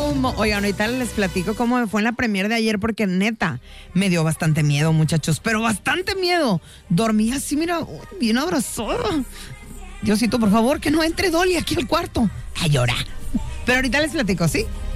Oigan, ahorita les platico cómo me fue en la premier de ayer, porque neta, me dio bastante miedo, muchachos, pero bastante miedo. Dormí así, mira, bien abrazada. Diosito, por favor, que no entre Dolly aquí al cuarto a llorar. Pero ahorita les platico, ¿sí?